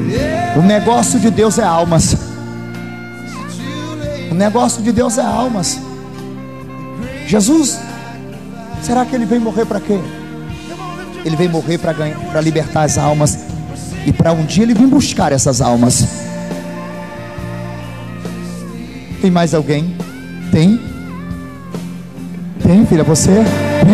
O negócio de Deus é almas. O negócio de Deus é almas. Jesus, será que Ele veio morrer para quê? Ele veio morrer para libertar as almas, e para um dia Ele vir buscar essas almas. Tem mais alguém? Tem? Tem, filha, você?